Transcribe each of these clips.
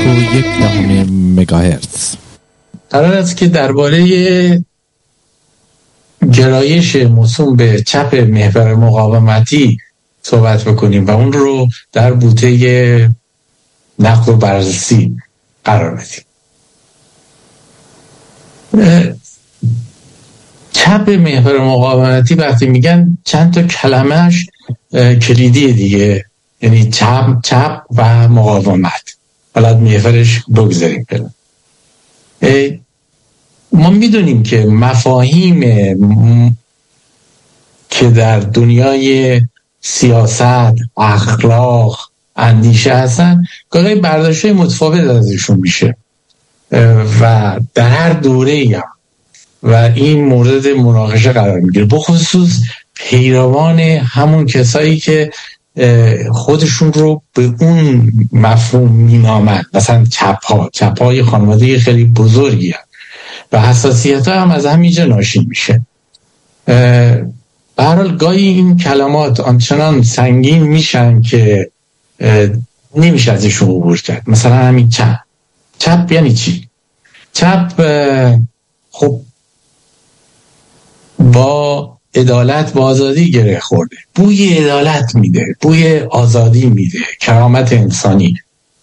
مگاهرتز. قرار است که درباره گرایش موسوم به چپ محور مقاومتی صحبت بکنیم و اون رو در بوته نقد و بررسی قرار بدیم. چپ محور مقاومتی وقتی میگن چند تا کلمهش کلیدیه دیگه، یعنی چپ و مقاومت. حالا محورش بگذاریم فعلا. ما میدونیم که مفاهیم که در دنیای سیاست، اخلاق، اندیشه هستن گاهی برداشت‌های متفاوت ازشون میشه و در هر دوره‌ای هم و این مورد مناقشه قرار میگیره، بخصوص پیروان همون کسایی که خودشون رو به اون مفهوم مینامند. مثلا چپ‌های خانواده خیلی بزرگی هست و حساسیت ها هم از همینجا ناشی میشه. به هر حال گاهی این کلمات آنچنان سنگین میشن که نمیشه ازشون عبور کرد. مثلا همین چپ یعنی چی؟ چپ خب با عدالت و آزادی گره خورده، بوی عدالت میده، بوی آزادی میده، کرامت انسانی،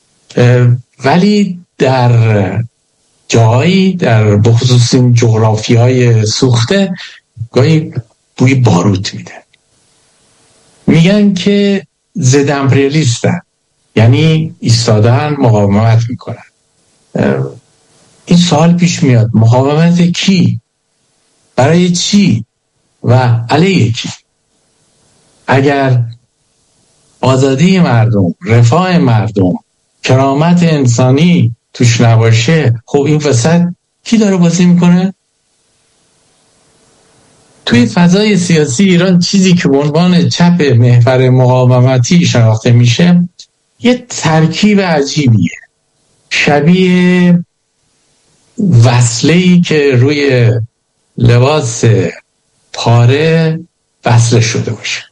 ولی در جایی در بخصوص این جغرافیای سوخته گاهی بوی باروت میده. میگن که ضد امپریالیستن، یعنی ایستادن مقاومت میکنن. این سوال پیش میاد، مقاومت کی؟ برای چی؟ و علیه کی؟ اگر آزادی مردم، رفاه مردم، کرامت انسانی توش نباشه، خب این وسط کی داره بازی میکنه؟ توی فضای سیاسی ایران چیزی که به عنوان چپ محور مقاومتی شناخته میشه یه ترکیب عجیبیه، شبیه وصله‌ای که روی لباس پاره وصله شده باشه،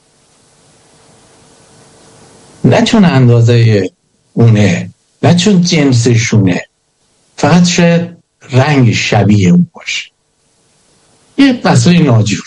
نه چون اندازه اونه، نه چون جنسشونه، فقط شاید رنگ شبیه اون باشه، یه وصله ناجور.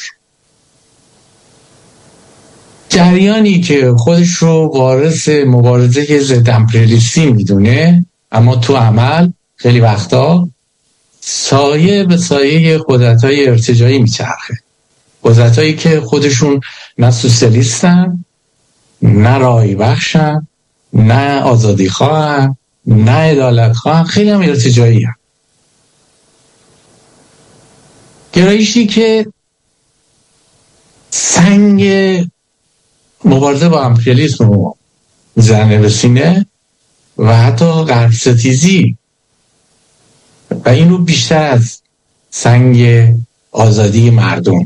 جریانی که خودش رو وارث مبارزه ضد امپریالیستی میدونه، اما تو عمل خیلی وقتا سایه به سایه قدرت‌های ارتجاعی میچرخه، قدرت‌هایی که خودشون نه سوسیالیستن، نه رای بخشن، نه آزادی خواهن، نه عدالت خواهن، خیلی هم ارتجاعی هم. گرایشی که سنگ مبارزه با امپریالیسم رو میزنه به سینه و حتی غرب ستیزی، و این رو بیشتر از سنگ آزادی مردم.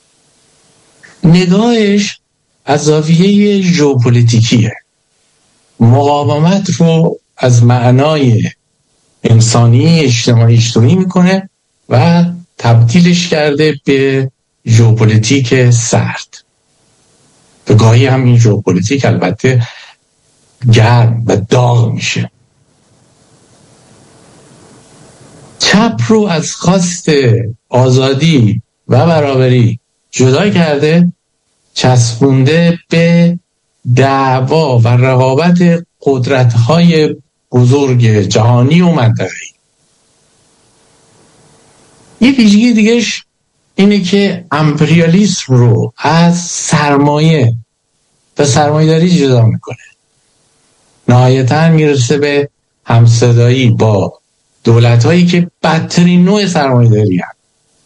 نگاهش از زاویه ژئوپلیتیکیه، مقاومت رو از معنای انسانی اجتماعی میکنه و تبدیلش کرده به ژئوپلیتیک سرد. به گاهی هم این ژئوپلیتیک البته گرم و داغ میشه. چپ رو از خواست آزادی و برابری جدا کرده، چسبونده به دعوا و رقابت قدرت‌های بزرگ جهانی و منطقه‌ای. یه ویژگی دیگهش اینه که امپریالیسم رو از سرمایه و سرمایه‌داری جدا میکنه. نهایتاً میرسه به همصدایی با دولت‌هایی که بدترین نوع سرمایه‌داری هست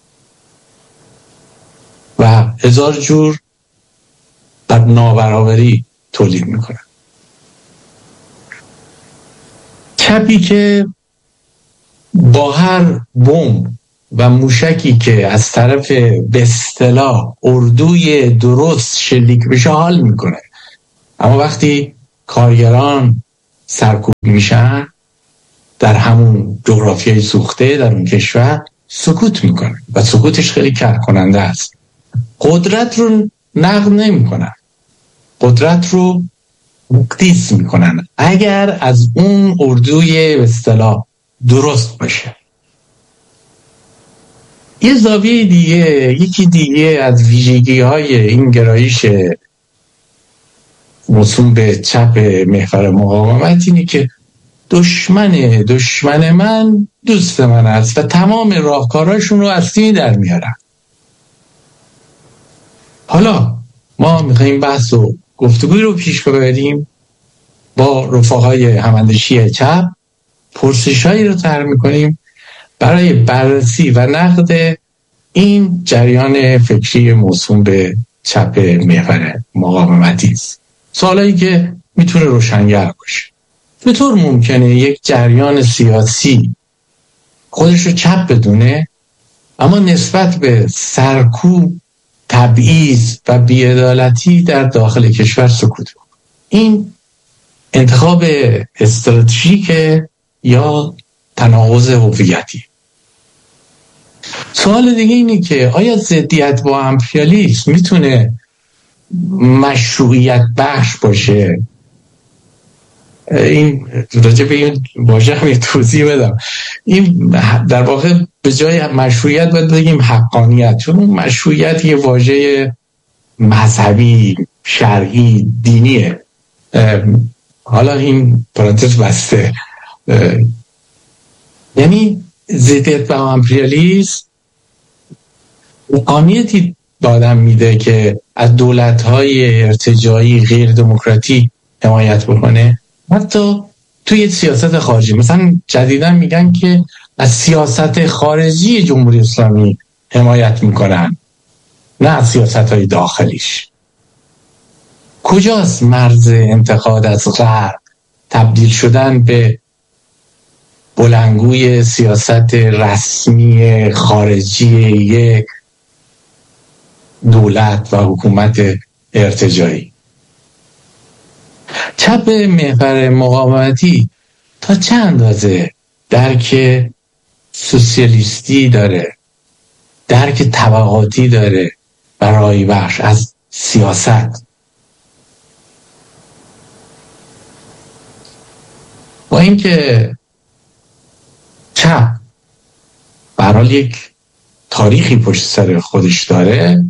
و هزار جور بر نابرابری تولید میکنن. چپی که با هر بمب و موشکی که از طرف به اصطلاح اردوی درست شلیک بشه حال میکنه، اما وقتی کارگران سرکوب میشن در همون جغرافیای سوخته در اون کشور سکوت میکنه و سکوتش خیلی کرکننده است. قدرت رو نقد نمیکنن، قدرت رو تقدیس میکنن اگر از اون اردوی به اصطلاح درست باشه. یه زاویه دیگه، یکی دیگه از ویژگی های این گرایش موسوم به چپ محور مقاومت اینه که دشمن من دوست من است و تمام راهکاراشون رو از تین در میارن. حالا ما میخواییم بحث و گفتگوی رو پیش ببریم با رفقای هماندیشی چپ، پرسش‌هایی رو طرح میکنیم برای بررسی و نقد این جریان فکری موسوم به چپ محور مقاومتی است. سوالایی که میتونه روشنگر باشه. چطور ممکنه یک جریان سیاسی خودش رو چپ بدونه اما نسبت به سرکوب، تبعیض و بی‌عدالتی در داخل کشور سکوت کنه؟ این انتخاب استراتژیک یا تناقض هویتی. سوال دیگه اینه که آیا ضدیت با امپریالیسم میتونه مشروعیت بخش باشه؟ این راجع به این واژه هم یه توضیح بدم. این در واقع به جای مشروعیت باید بگیم حقانیت، چون مشروعیت یه واژه مذهبی، شرعی، دینیه. حالا این پرانتز بسته. یعنی ضدیت با امپریالیسم حقانیتی دادن میده که از دولت‌های ارتجاعی غیر دموکراتی حمایت بکنه، حتی توی سیاست خارجی. مثلا جدیداً میگن که از سیاست خارجی جمهوری اسلامی حمایت میکنن، نه از سیاست‌های داخلیش. کجاست مرز انتقاد از غرب تبدیل شدن به بلندگوی سیاست رسمی خارجی یک دولت و حکومت ارتجاعی؟ چپ محور مقاومتی تا چه اندازه درک سوسیالیستی داره، درک طبقاتی داره برای بخش از سیاست؟ با اینکه چپ به هر حال یک تاریخی پشت سر خودش داره،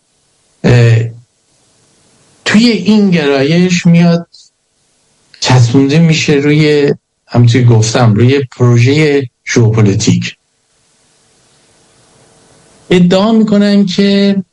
توی این گرایش میاد چسبونده میشه روی، همونطوری گفتم، روی پروژه ژئوپلیتیک. ادعا میکنن که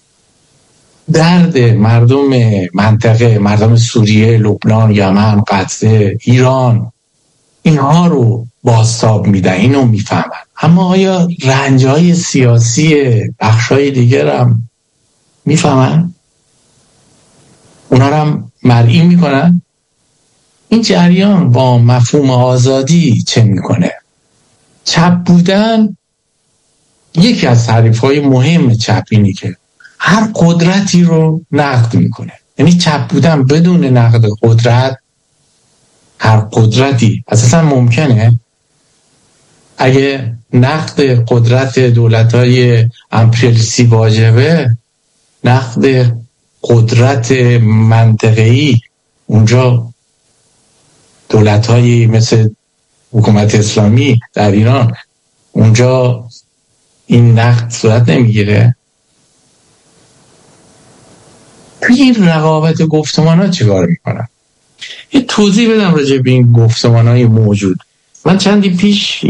درد مردم منطقه، مردم سوریه، لبنان، یمن، قطر، ایران، اینها رو بازتاب میدن، اینو میفهمن. اما آیا رنجهای سیاسی بخشای دیگر هم میفهمن؟ اونا رو هم مرئی میکنن؟ این جریان با مفهوم آزادی چه میکنه؟ چپ بودن، یکی از تعریف‌های مهم چپ اینه که هر قدرتی رو نقد میکنه. یعنی چپ بودن بدون نقد قدرت، هر قدرتی اساسا ممکنه. اگه نقد قدرت دولت‌های امپریالیستی واجبه، نقد قدرت منطقه‌ای، اونجا دولت‌های مثل حکومت اسلامی در ایران، اونجا این نقد صورت نمیگیره. توی این رقابت گفتمان‌ها چیکار میکنن؟ یه توضیح بدم راجع به این گفتمان‌های موجود. من چندی پیش،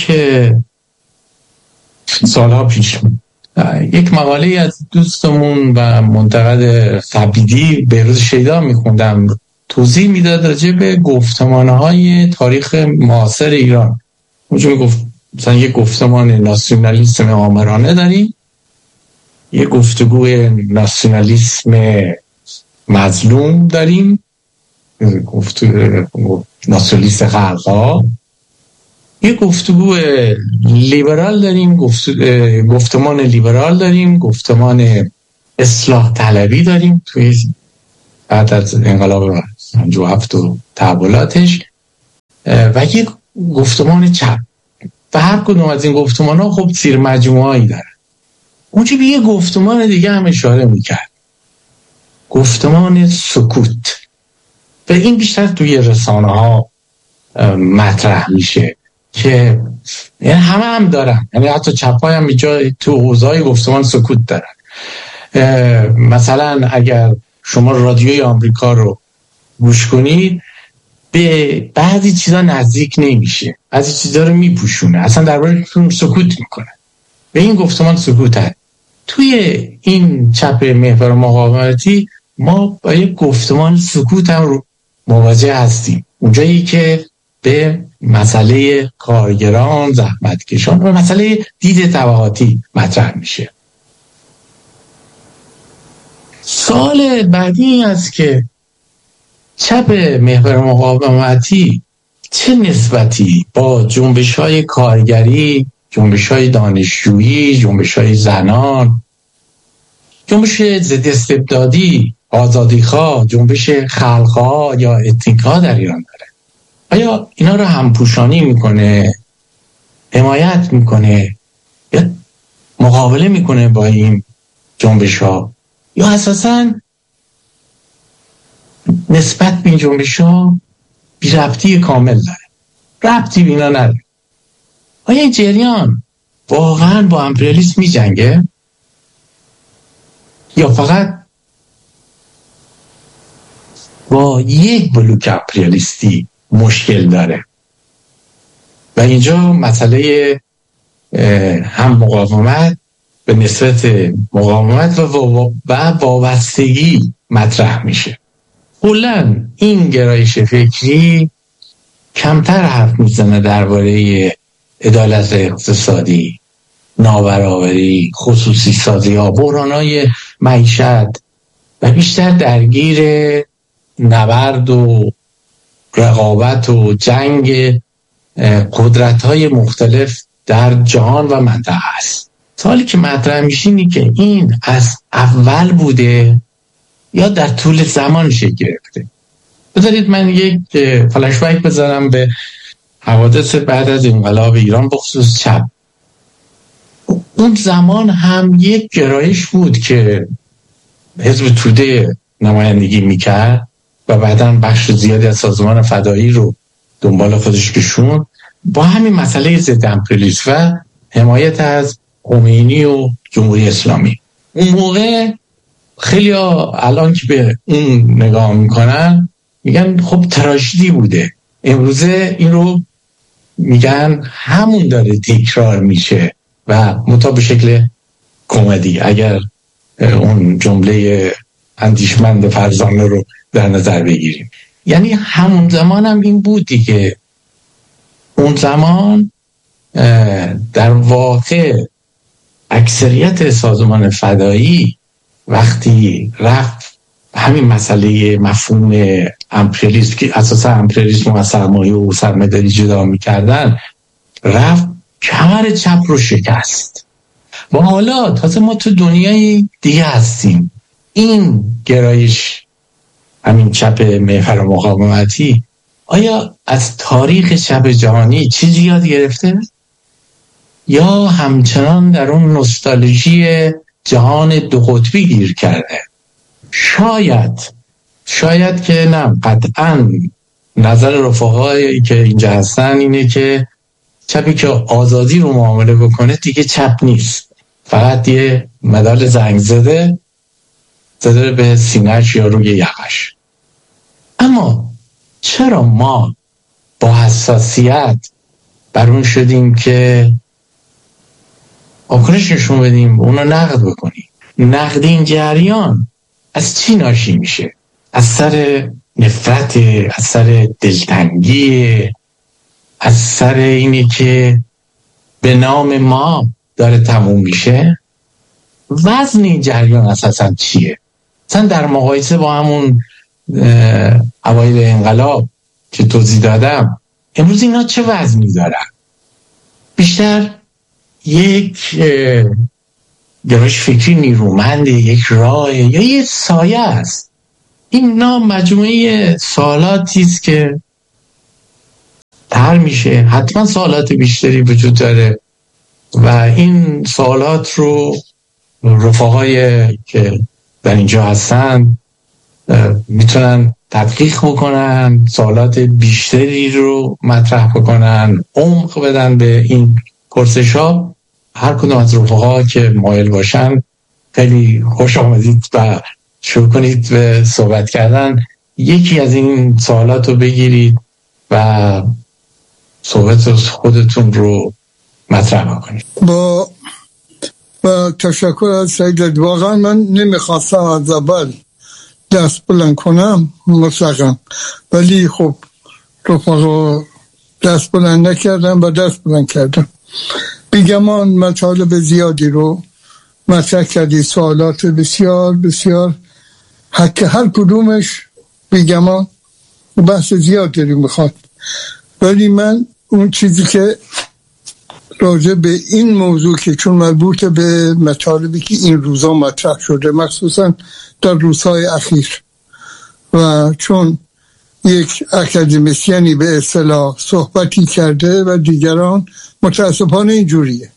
سالها پیش، یک مقاله از دوستمون و منتقد خبیدی بهروز شیدا میخوندم، توضیح میداد راجع به گفتمان‌های تاریخ معاصر ایران. اونجا میگفت مثلا یک گفتمان ناسیونالیسم آمرانه داریم، یک گفتگوی ناسیونالیسم مظلوم داریم، ناسیونالیست خلق‌ها، یک گفتگو لیبرال داریم، گفتمان لیبرال داریم، گفتمان اصلاح طلبی داریم توی بعد از انقلاب 57 و تحولاتش، و یک گفتمان چپ. و هر کدوم از این گفتمان ها خب زیر مجموعه‌ای داره. اونجا به یه گفتمان دیگه هم اشاره میکرد، گفتمان سکوت. و این بیشتر توی رسانه ها مطرح میشه که یعنی همه هم دارن، یعنی حتی چپ‌های هم اینجا تو حوزه‌های گفتمان سکوت دارن. مثلا اگر شما رادیوی آمریکا رو گوش کنید به بعضی چیزا نزدیک نمیشه، بعضی چیزا رو میپوشونه، اصلا درباره‌شون سکوت میکنه. به این گفتمان سکوت هست. توی این چپ محور مقاومتی ما با یک گفتمان سکوت هم رو مواجه هستیم، اونجایی که به مسئله کارگران، زحمتکشان و مسئله دید طبقاتی مطرح میشه. سوال بعدی این است که چپ محور مقاومتی چه نسبتی با جنبش‌های کارگری، جنبش‌های دانشجویی، جنبش‌های زنان، جنبش ضد استبدادی، آزادیخواه، جنبش خلق‌ها یا اتنیک‌ها در ایران داره؟ آیا اینا رو همپوشانی میکنه، حمایت میکنه یا مقابله میکنه با این جنبش‌ها، یا اساساً نسبت به این جنبش‌ها بی ربطی کامل داره، ربطی به اینا نداره؟ آیا این جریان واقعاً با امپریالیسم می جنگه یا فقط با یک بلوک امپریالیستی مشکل داره؟ و اینجا مسئله هم مقاومت به نسبت مقاومت و وابستگی مطرح میشه. کلاً این گرایش فکری کمتر حرف میزنه درباره عدالت اقتصادی، نابرابری، خصوصی سازی ها، بحران های معیشت و بیشتر درگیر نبرد و رقابت و جنگ قدرت های مختلف در جهان و منطقه است. سوالی که مطرح میشه اینه که این از اول بوده یا در طول زمان شکل گرفته. بذارید من یک فلش بک بذارم به حوادث بعد از انقلاب ایران بخصوص چپ. اون زمان هم یک گرایش بود که حزب توده نمایندگی میکرد و بعداً بخش زیادی از سازمان فدایی رو دنبال خودش کشوند با همین مسئله ضد امپریالیسم و حمایت از خمینی و جمهوری اسلامی. اون موقع خیلی الان که به اون نگاه میکنن میگن خب تراژدی بوده، امروزه این رو میگن همون داره تکرار میشه و مطابق شکل کمدی، اگر اون جمله اندیشمند فرزانه رو در نظر بگیریم. یعنی همون زمان هم این بودی که اون زمان در واقع اکثریت سازمان فدایی وقتی رفت همین مسئله مفهوم امپریالیسم که اساسا امپریالیسم و سرمایه و سرمایه‌داری جدا می‌کردن، رفت کمر چپ رو شکست و حالا تازه ما تو دنیای دیگه هستیم. این گرایش همین چپ محور مقاومتی آیا از تاریخ چپ جهانی چیزی یاد گرفته یا همچنان در اون نوستالژی جهان دو قطبی گیر کرده؟ شاید که نه، قطعاً نظر رفقایی که اینجا هستن اینه که چپی که آزادی رو معامله بکنه دیگه چپ نیست، فقط یه مدال زنگ زده به سینه‌اش یا روی یقش. اما چرا ما با حساسیت بر اون شدیم که واکنش نشون بدیم، اونو نقد بکنیم؟ نقد این جریان از چی ناشی میشه؟ از سر نفرت، از سر دلتنگی، از سر اینی که به نام ما داره تموم میشه؟ وزن این جریان اساساً چیه؟ مثلا در مقایسه با همون اوایل انقلاب که توضیح دادم، امروز اینا چه وزنی دارن؟ بیشتر یک گرایش فکری نیرومنده، یک راه یا یک سایه است. اینا مجموعه سوالاتی است که طرح میشه، حتما سوالات بیشتری وجود داره و این سوالات رو رفقای که در اینجا هستن میتونن تدقیق بکنن، سوالات بیشتری رو مطرح بکنن، عمق بدن به این پرسش ها. هر کدوم از رفقا که مایل باشن خیلی خوش آمدید و شروع کنید به صحبت کردن. یکی از این سوالات رو بگیرید و صحبت خودتون رو مطرح کنید. با تشکر از سیدت. واقعا من نمیخواستم از اول دست بلند کنم مطلقا، ولی خب رفقا دست بلند نکردم و دست بلند کردم. بیگمان مطالب زیادی رو مطرح کردی، سوالات بسیار بسیار حق هر کدومش بیگمان بحث زیادی رو میخواد، ولی من اون چیزی که راجع به این موضوع که چون مربوط به مطالبی که این روزا مطرح شده مخصوصا در روزهای اخیر و چون یک اکادمیسیانی به اصطلاح صحبتی کرده و دیگران متاسفانه اینجوریه،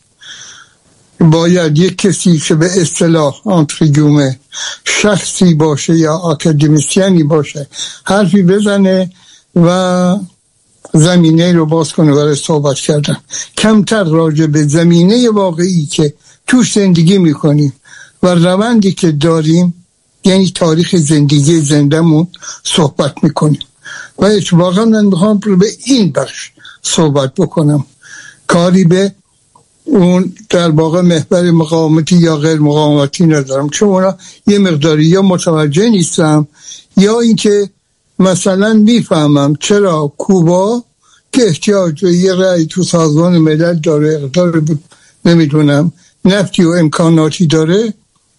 باید یک کسی که به اصطلاح انترگومه شخصی باشه یا اکادمیسیانی باشه حرفی بزنه و زمینه رو باز کنه برای صحبت کردن، کمتر راجع به زمینه واقعی که توش زندگی میکنیم و روندی که داریم، یعنی تاریخ زندگی زندمون صحبت میکنیم. و واقعا من میخوام به این بخش صحبت بکنم، کاری به اون در واقع محور مقاومتی یا غیر مقاومتی ندارم، چون اونا یه مقداری یا متوجه نیستم یا اینکه مثلا میفهمم چرا کوبا که احتیاج به یه رأی تو سازمان ملل داره، اقدار نمیدونم نفتی و امکاناتی داره،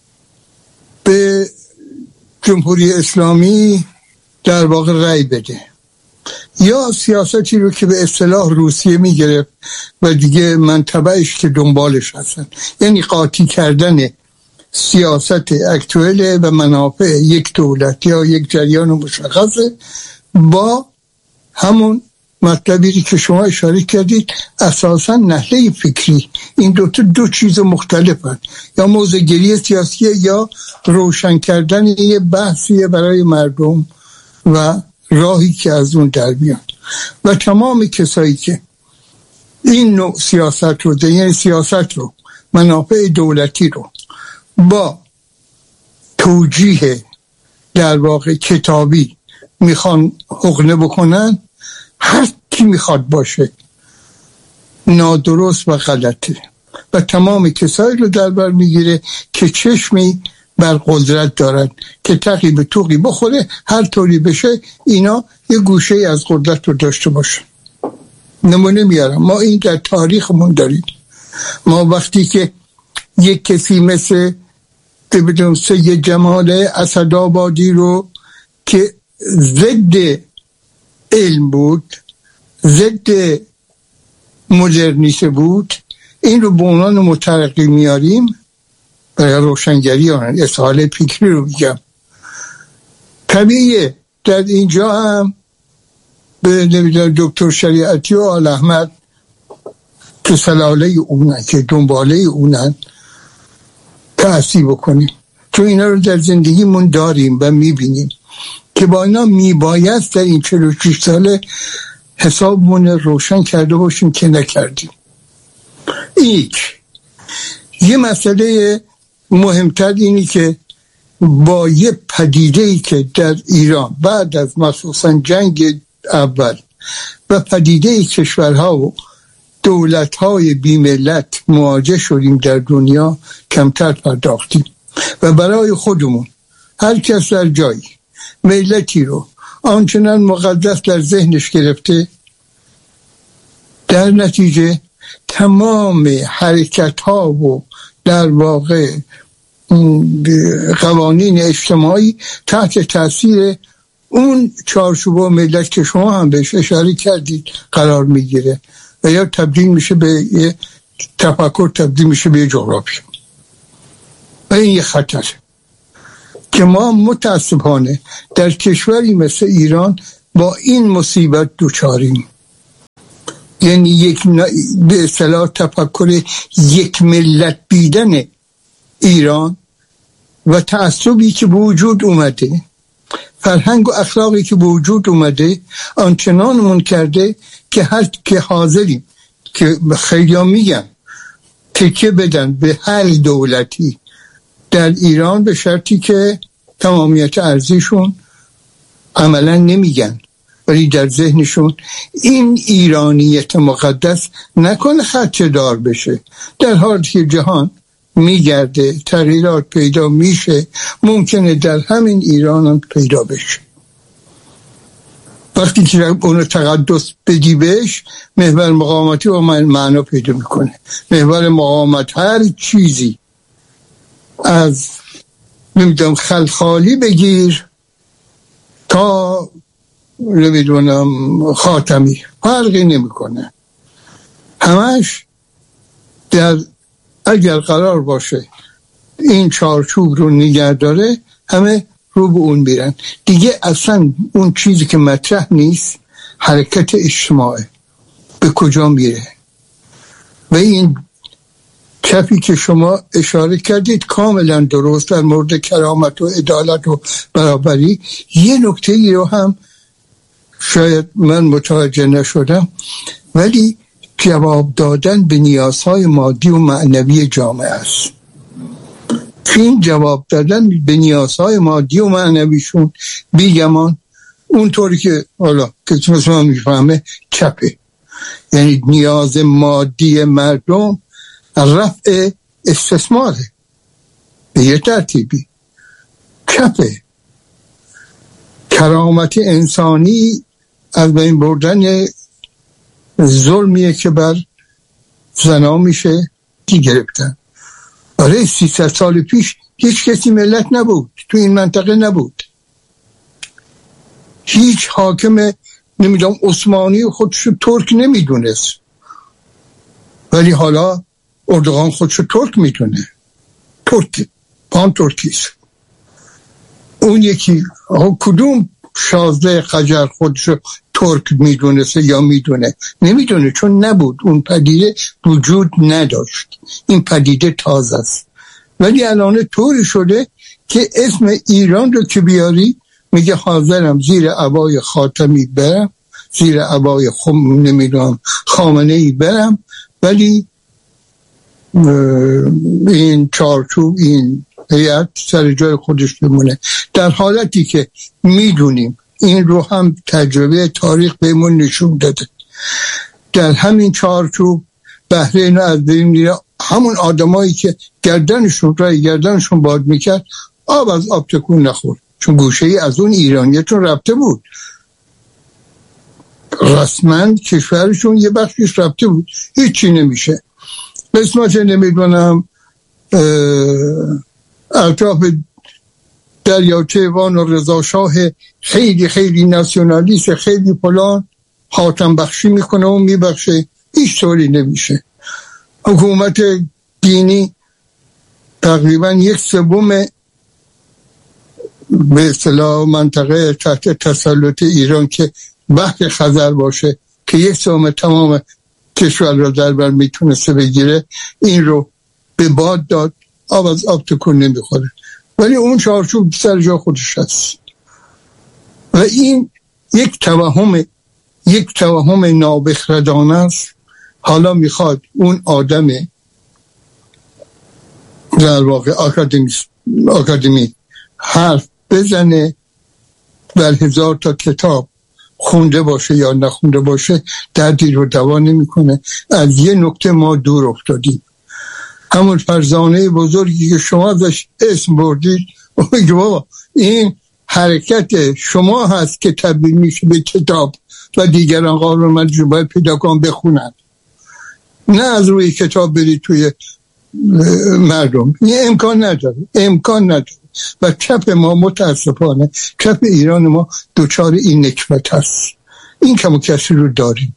به جمهوری اسلامی در واقع رأی بده، یا سیاستی رو که به اصطلاح روسیه میگرفت و دیگه منطبعش که دنبالش هستن، یعنی قاطی کردن سیاست اکتوئل و منافع یک دولت یا یک جریان مشخصه با همون مطلبی که شما اشاره کردید، اساسا نحله فکری. این دو چیز مختلفن، یا موضع‌گیری سیاسی یا روشن کردن یه بحثیه برای مردم و راهی که از اون در بیان. و تمام کسایی که این نوع سیاست رو، یعنی سیاست رو، منافع دولتی رو با توجیه در واقع کتابی میخوان حقنه بکنن، هر کی میخواد باشه نادرست و غلطه و تمام کسایی رو در بر میگیره که چشمی بر قدرت دارن که تقی به توقی بخوره، هر طوری بشه اینا یه گوشه از قدرت رو داشته باشن. نمونه میارم، ما این در تاریخمون داریم. ما وقتی که یک کسی مثل سید جمال اسدآبادی رو که ضد علم بود، ضد مدرنیته بود، این رو به عنوان مترقی میاریم برای روشنگری آن اصحال فکری رو میگم. طبیعیه در اینجا هم به دکتر شریعتی و آل احمد که سلاله اونن، که دنباله اونن، تأثیر بکنیم، چون اینا رو در زندگیمون داریم و میبینیم که با اینا میباید در این 46 ساله حسابمون روشن کرده باشیم که نکردیم. یه مسئله مهمتر اینی که با یه پدیده‌ای که در ایران بعد از مخصوصا جنگ اول و پدیده کشورها و دولت‌های بی‌ملت مواجه شدیم در دنیا کمتر پرداختیم و برای خودمون هر کس در جایی ملتی رو آنچنان مقدس در ذهنش گرفته، در نتیجه تمام حرکت‌ها و در واقع قوانین اجتماعی تحت تاثیر اون چارچوب و ملت که شما هم بهش اشاره کردید قرار میگیره و یا تبدیل میشه به یه تفکر، تبدیل میشه به یه جغرافی. و این یه خطر که ما متاسفانه در کشوری مثل ایران با این مصیبت دوچاریم. یعنی یک به اصطلاح تفکر یک ملت بیدن ایران و تعصبی که به وجود اومده فرهنگ و اخلاقی که به وجود اومده آنچنانمون کرده که هر که حاضریم که خیلی ها میگن تکیه بدن به هر دولتی در ایران به شرطی که تمامیت ارضیشون عملا نمیگن، ولی در ذهنشون این ایرانیت مقدس نکنه خدشه دار بشه. در حالی که جهان میگرده، تغییرات پیدا میشه، ممکنه در همین ایران هم پیدا بشه. وقتی که اونو تقدس بدی بهش، محور مقاومتی و معنا پیدا میکنه. محور مقاومت هر چیزی از نمیدونم خلخالی بگیر تا نمیدونم خاتمی، فرقی نمیکنه. همش در اگر قرار باشه این چارچوب رو نگه داره، همه رو به اون میرن دیگه. اصلا اون چیزی که مطرح نیست حرکت اجتماعی به کجا میره. و این چپی که شما اشاره کردید کاملا درست در مورد کرامت و عدالت و برابری. یه نکته ای رو هم شاید من متوجه نشدم، ولی جواب دادن به نیازهای مادی و معنوی جامعه است. این جواب دادن به نیازهای مادی و معنویشون بیگمان اونطوری که حالا که مثلا میفهمه چپه، یعنی نیاز مادی مردم رفع استثماره به یه ترتیبی. چپه کرامت انسانی از بین بردن ظلمیه که بر زنا میشه گرفتن. آره 300 سال پیش هیچ کسی ملت نبود، تو این منطقه نبود، هیچ حاکم نمیدونم عثمانی خودشو ترک نمیدونست، ولی حالا اردوغان خودشو ترک میدونه، ترک پان ترکیست. اون یکی کدوم شازده قجر خودشو ترک میدونسته یا میدونه؟ نمیدونه، چون نبود، اون پدیده وجود نداشت. این پدیده تازه است، ولی الان طوری شده که اسم ایران رو که بیاری میگه حاضرم زیر عبای خاتمی برم، زیر عبای نمیدونم خامنه‌ای برم، ولی این چارچوب این هیئت سر جای خودش بمونه. در حالتی که میدونیم این رو هم تجربه تاریخ بهمون نشون داده، در همین چارچوب بحرین از بین میره. همون آدمایی که گردنشون باد میکرد آب از آب تکون نخورد، چون گوشه ای از اون ایرانیتون رفته بود، رسما کشورشون یه بخشش رفته بود، هیچی نمیشه. قسمت نمیدونم اطراف دریاچه وان و رضا شاه خیلی خیلی ناسیونالیست، خیلی فلان، حاتم بخشی میکنه و میبخشه، هیچ طوری نمیشه. حکومت دینی تقریبا 1/3 به اصطلاح منطقه تحت تسلط ایران که بحر خزر باشه که 1/3 تمام کشور را در بر میتونسته بگیره، این رو به باد داد، آب از آب تکون نمیخوره، ولی اون چارچوب سر جا خودش هست. و این یک توهم نابخردانه است. حالا میخواد اون آدم در واقع آکادمی حرف بزنه، در 1000 تا کتاب خونده باشه یا نخونده باشه دردی رو دوا نمیکنه. از یه نکته ما دور افتادیم، همون فرزانه بزرگی که شما ازش اسم بردید، بابا این حرکت شما هست که تبدیل میشه به کتاب و دیگران قانونمندش رو باید پیدا کنن بخونن، نه از روی کتاب برید توی مردم. این امکان نداره. و چپ ما متاسفانه، چپ ایران ما دوچار این نکبت هست. این کم و کسی رو داریم،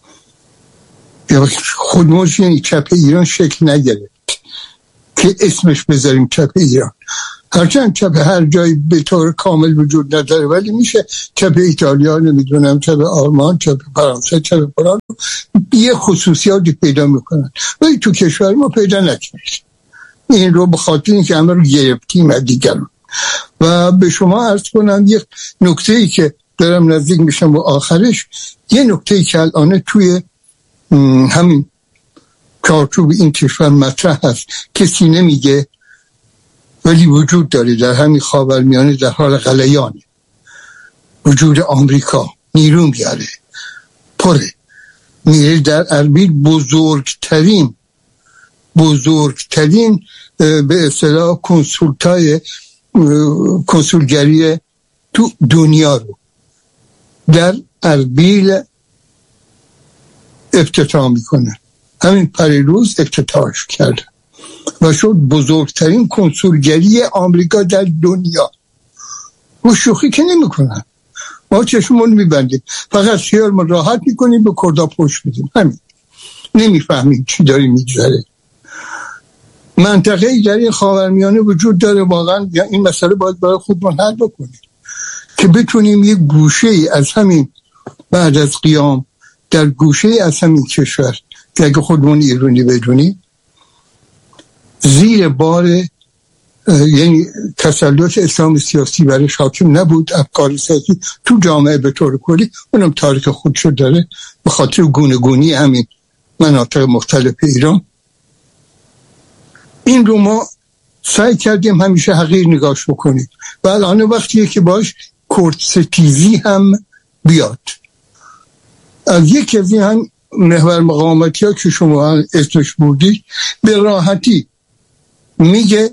یا خودموش این چپ ایران شکل نگرفت که اسمش بذاریم چپ ایران. هرچند چپ هر جایی به طور کامل وجود نداره، ولی میشه چپ ایتالیا، نمیدونم چپ آلمان، چپ فرانسه، چپ فلان، یه خصوصیاتی پیدا میکنن، ولی تو کشور ما پیدا نکردیم. این رو به خاطر اینکه همه رو گرفتیم از دیگران. و به شما عرض کنم یک نکته‌ای که دارم نزدیک میشم و آخرش، یه نکته‌ای که الان توی همین چارچوب این کشور مطرح هست، کسی نمیگه ولی وجود داره در همین خاورمیانه، در حال غلیانه. وجود آمریکا نیرو میاره، پره، میره در اربیل بزرگترین به اصطلاح کنسولگری تو دنیا رو در اربیل افتتاح میکنه. همین پریروز افتتاحش کرده و شد بزرگترین کنسولگری آمریکا در دنیا. و شوخی که نمی کنن، ما چشمون میبندیم، فقط خیالمون راحت میکنیم، به کردا پشت میدیم، همین. نمیفهمیم چی داری میگذره. منطقه‌ای در این خاورمیانه وجود داره، واقعا این مسئله باید برای خودمون حل بکنیم که بتونیم یک گوشه‌ای از همین بعد از قیام، در گوشه‌ای از همین کشور که اگه خودمون ایرانی بدونیم، زیر بار یعنی تسلط اسلام سیاسی برای حاکم نبود، افکار سیاسی تو جامعه به طور کلی، اونم تاریخ خودشو داره به خاطر گونه‌گونی همین مناطق مختلف ایران. این رو ما سعی کردیم همیشه حقیر نگاش بکنیم و الان وقتیه که باش کردستیزی هم بیاد. از یکی از این هم محور مقاومتی ها که شما اسمش بودید به راحتی میگه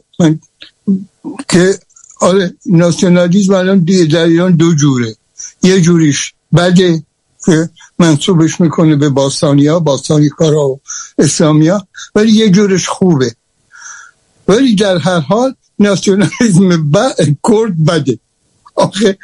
که آره ناسیونالیسم الان در ایران دو جوره. یه جوریش بده که منصوبش میکنه به باستانی کارا و اسلامی ها، ولی یه جورش خوبه. ولی در هر حال ناسیونالیسم کرد بده. آخه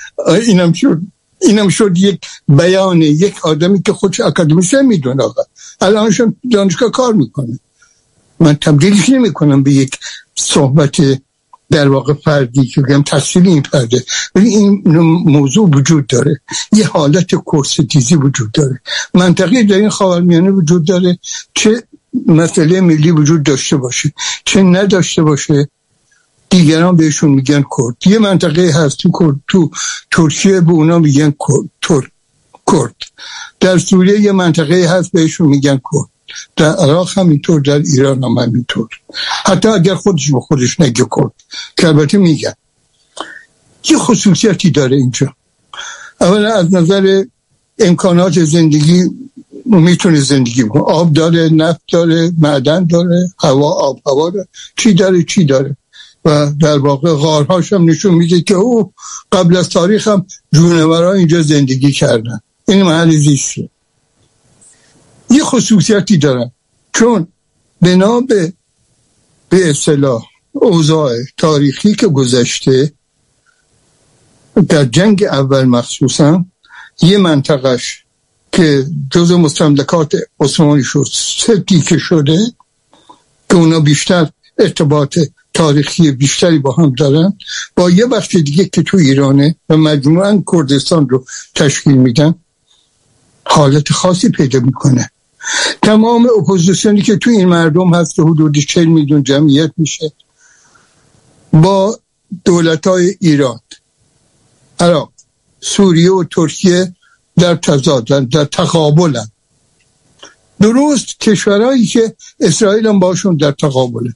اینم شد یک بیانه یک آدمی که خودش اکادمیسن میدونه. آقا الانشون دانشگاه کار میکنه. من تبدیلش نمی کنم به یک صحبت در واقع فردی که بگم تحصیل این فرده، ولی این موضوع وجود داره. یه حالت کورستیزی وجود داره. منطقی در این خاورمیانه وجود داره، چه مسئله ملی وجود داشته باشه چه نداشته باشه، دیگران بهشون میگن کرد. یه منطقه هست تو ترکیه به اونا میگن کرد. در سوریه یه منطقه هست بهشون میگن کرد. در عراق همینطور، در ایران هم همینطور. حتی اگر خودش به خودش نگه کرد که البته میگن. یه خصوصیتی داره اینجا. اولا از نظر امکانات زندگی میتونه زندگی بکنه. آب داره، نفت داره، معدن داره، هوا داره، چی داره. و در واقع غارهاش هم نشون میده که او قبل از تاریخ هم جونورها اینجا زندگی کردن. این محل زیسته. یه خصوصیتی دارن، چون بنا به اصطلاح اوضاع تاریخی که گذشته در جنگ اول مخصوصا، یه منطقهش که جزء مستملکات عثمانی شد تیکه شده که اونا بیشتر ارتباط تاریخی بیشتری با هم دارن، با یه بخش دیگه که تو ایرانه و مجموعاً کردستان رو تشکیل میدن، حالت خاصی پیدا میکنه. تمام اپوزیسیونی که تو این مردم هست که حدود 40 میلیون جمعیت میشه، با دولت‌های ایران، عراق، سوریه و ترکیه در تضادن، در تقابلن. درست کشورهایی که اسرائیل هم باشون در تقابله.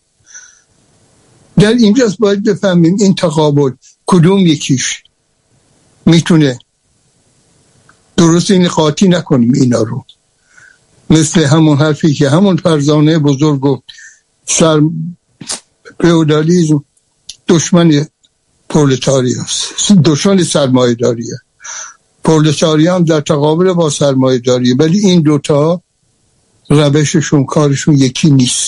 در اینجاست باید بفهمیم این تقابل کدوم یکیش میتونه درست این قاطی نکنیم اینا رو. مثل همون حرفی که همون فرزانه بزرگ گفت، فئودالیسم دشمن پرولتاریاست، دشمن سرمایه‌داریه. پرولتاریا هم در تقابل با سرمایه‌داریه، ولی این دوتا روششون کارشون یکی نیست.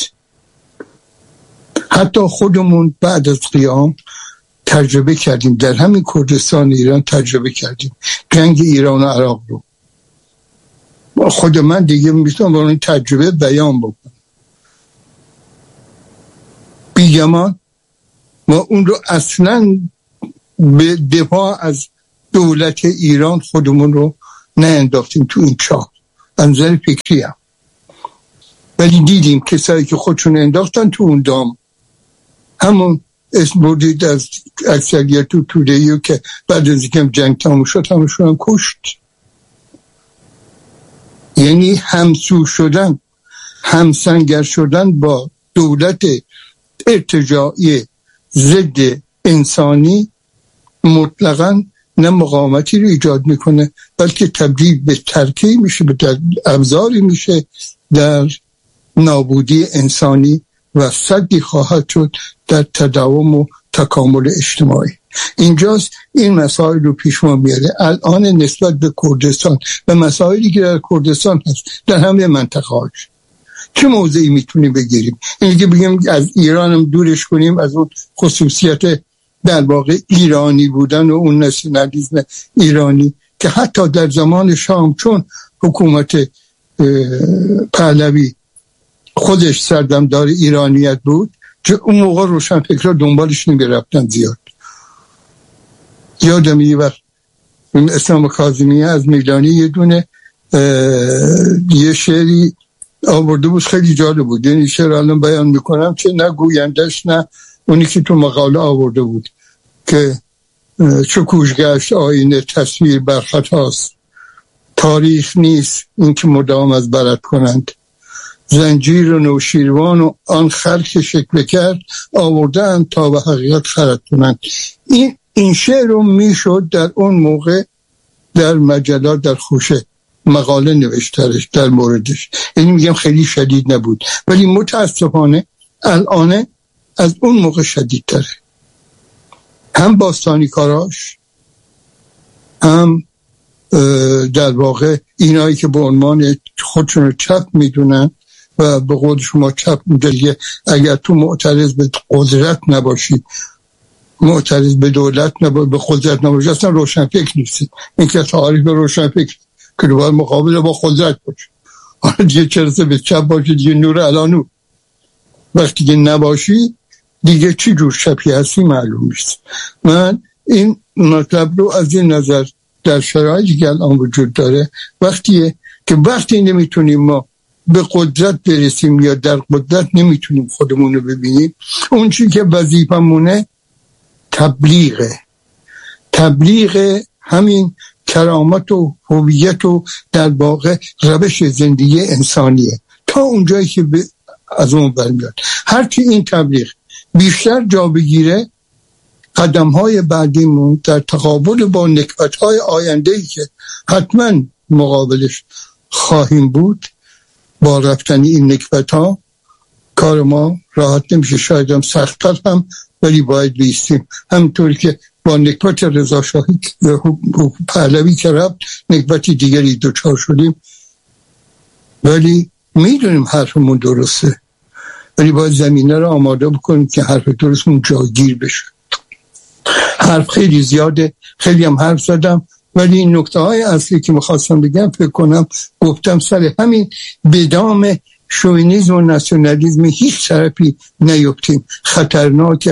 حتی خودمون بعد از قیام تجربه کردیم، در همین کردستان ایران تجربه کردیم جنگ ایران و عراق رو. خود من دیگه میتونم با این تجربه بیان بکنم. بیگمان ما اون رو اصلا به دفاع از دولت ایران خودمون رو نه انداختیم تو این چاه، از نظر فکری هم. ولی دیدیم کسایی که خودشون انداختن تو اون دام، همون اسم بردید از اکثریت و توده‌ایو که بعد از اینکه جنگ تموم شد همشون هم کشت. یعنی همسو شدن، همسنگر شدن با دولت ارتجاعی ضد انسانی مطلقاً نه مقاومتی رو ایجاد میکنه، بلکه تبدیل به ترکیب میشه، به ابزاری میشه در نابودی انسانی و سدی خواهد شد در تداوم و تکامل اجتماعی. اینجاست این مسائل رو پیش ما میاره. الان نسبت به کردستان و مسائلی که در کردستان هست در همه منطقه هاش چه موضعی میتونیم بگیریم؟ این که بگیم از ایران هم دورش کنیم از اون خصوصیت در واقع ایرانی بودن و اون ناسیونالیسم ایرانی که حتی در زمان شام چون حکومت پهلوی خودش سردمدار ایرانیت بود که اون موقع روشنفکرها دنبالش نمی‌رفتن زیاد. یادم یه وقت اسلام کاظمی از میلانی یه دونه یه شعری آورده بود خیلی جالب بود، یعنی شعر الان بیان میکنم که نه گویندش نه اونی که تو مقاله آورده بود که چو کوشگشت آینه تصویر بر خطاست، تاریخ نیست این که مدام از برد کنند، زنجیر و نوشیروان و آن خلق شکل کرد آوردن تا به حقیقت خرد کنند. این شعر رو میشد در اون موقع در مجلات در خوشه مقاله نوشترش در موردش، یعنی میگم خیلی شدید نبود، ولی متاسفانه الان از اون موقع شدید تره. هم باستانی کاراش، هم در واقع اینایی که به عنوان خودشون رو چپ میدونن و به قول شما چپ میدونن، اگر تو معترض به قدرت نباشی، معترض به دولت نباشی، به قدرت نباشی، اصلا روشنفکر نیستی. این که تعریف روشنفکر که باید مقابل با قدرت باشه. آره دیگه چرسه به چپ باشی دیگه نور الانو، وقتی که نباشی دیگه چی جور چپی هستی معلوم نیست. من این مطلب رو از این نظر در شرایطی که الان وجود داره وقتی نمیتونیم ما به قدرت برسیم یا در قدرت نمیتونیم خودمون رو ببینیم، اون چی که وظیفمونه تبلیغ همین کرامت و هویت و در واقع روش زندگی انسانیه تا اونجایی که از اون برمیاد. هرچی این تبلیغ بیشتر جا بگیره، قدم‌های بعدیمون در تقابل با نکبت‌های آینده‌ای که حتما مقابلش خواهیم بود، با رفتن این نکبت‌ها کار ما راحت نمیشه، شاید هم سخت‌تر هم، ولی باید بیستیم. همونطوری که با نکبت رضا شاهی پهلوی که رفت نکبتی دیگری دوچار شدیم، ولی میدونیم حرفمون درسته، ولی باید زمینه رو آماده بکنیم که حرف درستمون جاگیر بشه. حرف خیلی زیاده، خیلی هم حرف زدم، ولی این نکته های اصلی که میخواستم بگم فکر کنم گفتم. سر همین بدام شوینیزم و ناسیونالیسم هیچ طرفی نیفتیم. خطرناک.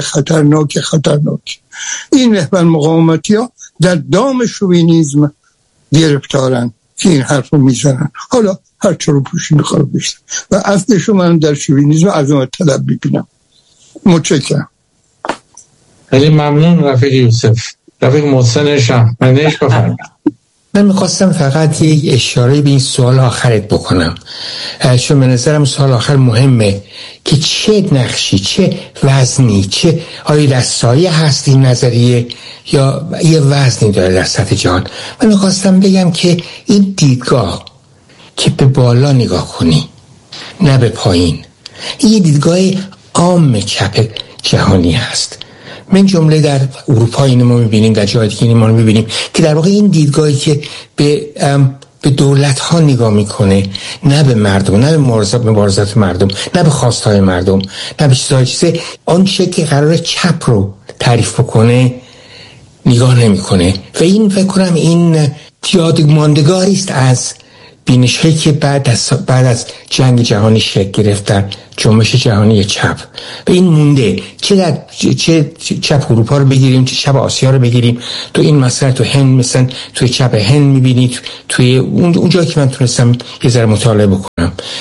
این محور مقاومتی ها در دام شوینیزم گرفتارن که این حرف رو میزنن. حالا هر چه رو پوشی میخواد بشتن و اصلشو من در شوینیزم عظمت طلب ببینم. متشکرم. خیلی ممنون رفیق یوسف. رفیق محسن شهمنش بفرمایید. من میخواستم فقط یک اشاره به این سوال آخرت بکنم، چون به نظرم سوال آخر مهمه که چه نقشی، چه وزنی، آیا در سایه هست این نظریه یا یه وزنی داره در سطح جهان. من میخواستم بگم که این دیدگاه که به بالا نگاه کنی نه به پایین، این یه دیدگاه عام چپ جهانی هست. من جمله در اروپا اینو ما میبینیم، در جای دیگه اینو ما میبینیم که در واقع این دیدگاهی که به دولت ها نگاه میکنه، نه به مردم، نه به مبارزات مردم، نه به خواستهای مردم، نه به چیزای آن چه که قرار چپ رو تعریف بکنه نگاه نمیکنه. و این فکر کنم این یادماندگاری است از بینش‌هایی که بعد از جنگ جهانی شکل گرفت در جنبش جهانی چپ و این مونده، چه چپ اروپا رو بگیریم، چه چپ آسیا رو بگیریم. تو این مسئله تو هند، مثلا توی چپ هند می‌بینید، توی اون جایی که من تونستم یه ذره مطالعه بکنم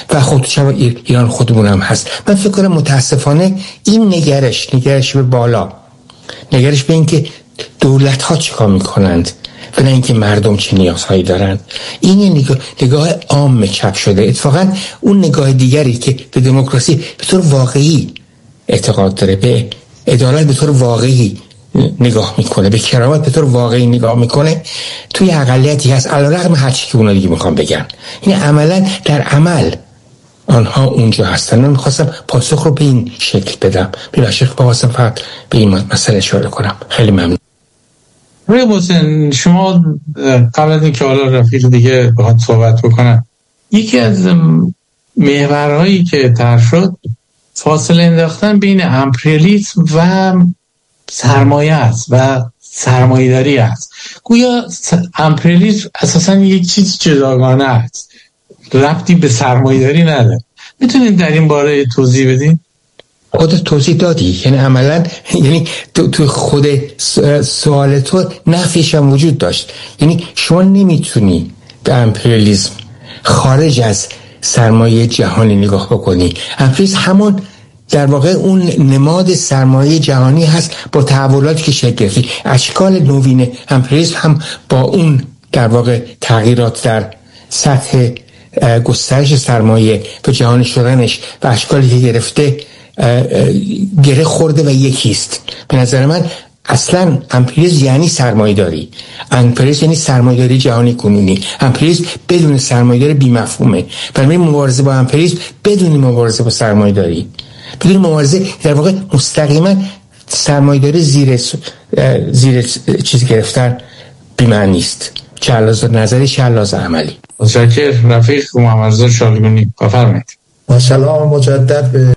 و خود چرا ایران خودمون هم هست. من فکر کنم متاسفانه این نگرش به بالا، نگرش به این که دولت ها چیکار میکنند و نه اینکه مردم چه نیازهایی دارند، این نگاه عام چپ شده. اتفاقا اون نگاه دیگری که به دموکراسی به طور واقعی اعتقاد داره، به عدالت به طور واقعی نگاه میکنه، به کرامت به طور واقعی نگاه میکنه، توی اقلیتی هست علیرغم هر چی که اونا دیگه میخوان بگن. این عملا در عمل آنها اونجا هستن. من میخواستم پاسخ رو به این شکل بدم. بلا شک بخواستم فقط به این مسئله اشاره کنم. خیلی ممنون. روی حسین، شما قبل از اینکه حالا رفیق دیگه بخواد صحبت بکنم، یکی از محورهایی که طرح شد فاصله انداختن بین امپریالیسم و سرمایه است و سرمایه‌داری است. گویا امپریالیسم اساساً یک چیز جداگانه است، ربطی به سرمایه‌داری نداره. میتونید در این باره توضیح بدین؟ خودت توضیح دادی، یعنی عملا تو خود سوال تو نفیش هم وجود داشت. یعنی شما نمیتونی به امپریالیسم خارج از سرمایه جهانی نگاه بکنی. امپریالیسم همون در واقع اون نماد سرمایه جهانی هست با تحولاتی که شکل گرفت. اشکال نوین امپریالیسم هم با اون در واقع تغییرات در سطح گسترش سرمایه و جهانی شدنش و اشکالی که گرفته گره خورده و یکیست. به نظر من اصلا امپریالیسم یعنی سرمایه داری. امپریالیسم یعنی سرمایه داری جهانی کنونی. امپریالیسم بدون سرمایه داری بی مفهومه. برای مبارزه با امپریالیسم بدون مبارزه با سرمایه داری، بدون مبارزه در واقع مستقیما سرمایه داری زیر چیز گرفتن بی معنی است، چه لحاظ نظری چه لحاظ عملی. متشکرم. رفیق محمدرضا شالگونی، بفرمایید. سلام مجدد به